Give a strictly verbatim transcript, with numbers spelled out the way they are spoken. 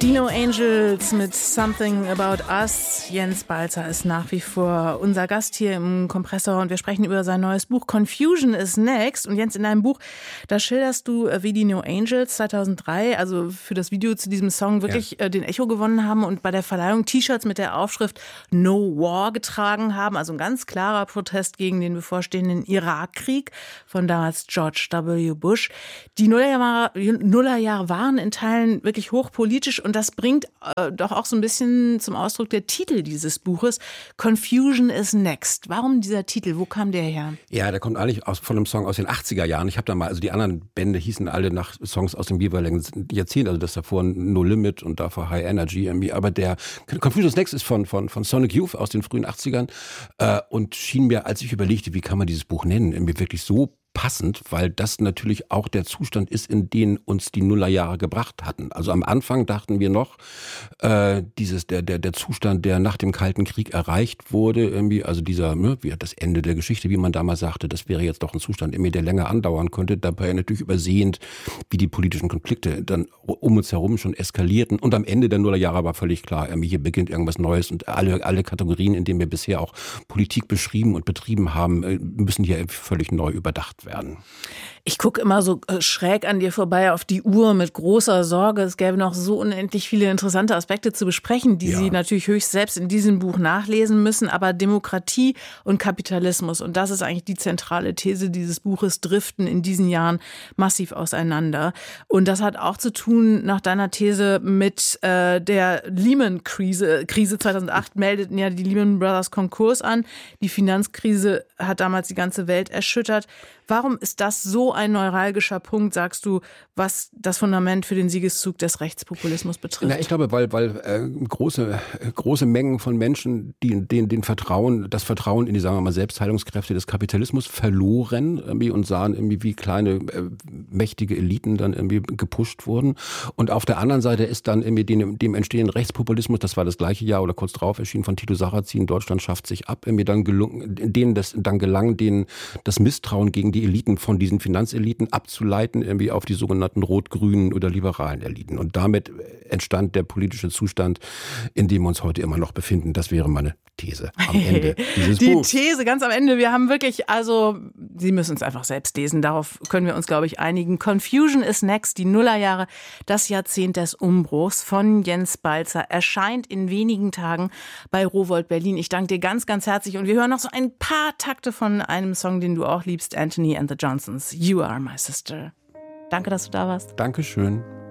Die No Angels mit Something About Us. Jens Balzer ist nach wie vor unser Gast hier im Kompressor und wir sprechen über sein neues Buch Confusion is Next. Und Jens, in deinem Buch, da schilderst du, wie die No Angels zweitausenddrei, also für das Video zu diesem Song, wirklich ja. den Echo gewonnen haben und bei der Verleihung T-Shirts mit der Aufschrift No War getragen haben. Also ein ganz klarer Protest gegen den bevorstehenden Irakkrieg von damals George W. Bush. Die Nullerjahre, Nullerjahre waren in Teilen wirklich hochpolitisch und das bringt äh, doch auch so ein bisschen zum Ausdruck der Titel dieses Buches. Confusion is Next. Warum dieser Titel? Wo kam der her? Ja, der kommt eigentlich aus, von einem Song aus den achtziger Jahren. Ich habe da mal, also die anderen Bände hießen alle nach Songs aus dem jeweiligen Jahrzehnt. Also das davor No Limit und davor High Energy irgendwie. Aber der Confusion is Next ist von, von, von Sonic Youth aus den frühen achtzigern äh, und schien mir, als ich überlegte, wie kann man dieses Buch nennen, irgendwie wirklich so passend, weil das natürlich auch der Zustand ist, in den uns die Nullerjahre gebracht hatten. Also am Anfang dachten wir noch, äh, dieses der der der Zustand, der nach dem Kalten Krieg erreicht wurde, irgendwie, also dieser, ne, wie das Ende der Geschichte, wie man damals sagte, das wäre jetzt doch ein Zustand, irgendwie, der länger andauern könnte. Dabei natürlich übersehend, wie die politischen Konflikte dann um uns herum schon eskalierten. Und am Ende der Nullerjahre war völlig klar, irgendwie hier beginnt irgendwas Neues und alle alle Kategorien, in denen wir bisher auch Politik beschrieben und betrieben haben, müssen hier völlig neu überdacht werden. Ich gucke immer so schräg an dir vorbei auf die Uhr mit großer Sorge. Es gäbe noch so unendlich viele interessante Aspekte zu besprechen, die ja. Sie natürlich höchst selbst in diesem Buch nachlesen müssen. Aber Demokratie und Kapitalismus, und das ist eigentlich die zentrale These dieses Buches, driften in diesen Jahren massiv auseinander. Und das hat auch zu tun, nach deiner These, mit äh, der Lehman-Krise. Krise zweitausendacht meldeten ja die Lehman Brothers Konkurs an. Die Finanzkrise hat damals die ganze Welt erschüttert. Warum ist das so ein neuralgischer Punkt, sagst du, was das Fundament für den Siegeszug des Rechtspopulismus betrifft? Na, ich glaube, weil, weil äh, große, große Mengen von Menschen, die den, den Vertrauen, das Vertrauen in die, sagen wir mal, Selbstheilungskräfte des Kapitalismus verloren irgendwie und sahen irgendwie, wie kleine, äh, mächtige Eliten dann irgendwie gepusht wurden. Und auf der anderen Seite ist dann irgendwie dem, dem entstehenden Rechtspopulismus, das war das gleiche Jahr oder kurz drauf erschienen von Tito Sarrazin, Deutschland schafft sich ab, irgendwie dann gelungen, denen das, dann gelang denen das Misstrauen gegen die Eliten von diesen Finanzeliten abzuleiten, irgendwie auf die sogenannten rot-grünen oder liberalen Eliten. Und damit entstand der politische Zustand, in dem wir uns heute immer noch befinden. Das wäre meine These am Ende dieses Die Buchs. Die These ganz am Ende. Wir haben wirklich, also, Sie müssen es einfach selbst lesen. Darauf können wir uns, glaube ich, einigen. Confusion is Next, die Nullerjahre, das Jahrzehnt des Umbruchs von Jens Balzer, erscheint in wenigen Tagen bei Rowohlt Berlin. Ich danke dir ganz, ganz herzlich. Und wir hören noch so ein paar Takte von einem Song, den du auch liebst, Anthony and the Johnsons. You Are My Sister. Danke, dass du da warst. Dankeschön.